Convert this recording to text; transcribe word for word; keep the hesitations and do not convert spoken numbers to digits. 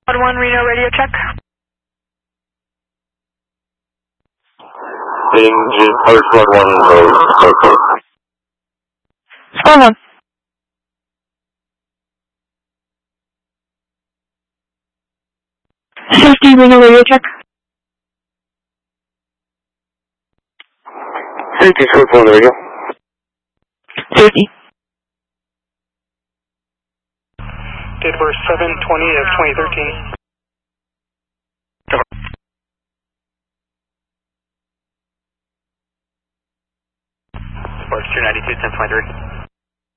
one one Reno radio check. Engine Post one one uh, Squad one. Safety Reno radio check. Safety Squad one radio. Safety. Date of birth seven twenty of twenty thirteen. Birth two ninety-two, ten twenty-three.